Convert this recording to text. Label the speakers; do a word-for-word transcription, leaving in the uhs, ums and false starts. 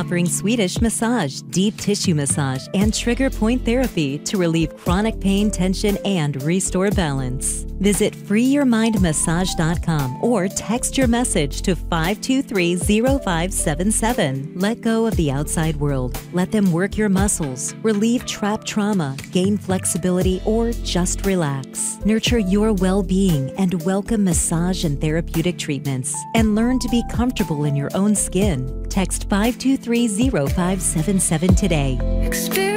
Speaker 1: offering Swedish massage, deep tissue massage, and trigger point therapy to relieve chronic pain, tension, and restore balance. Visit free your mind massage dot com or text your message to five two three zero five seven seven. Let go of the outside world. Let them work your muscles, relieve trapped trauma, gain flexibility, or just relax. Nurture your well-being and welcome massage and therapeutic treatments. And learn to be comfortable in your own skin. Text five two three zero five seven seven today.
Speaker 2: Experience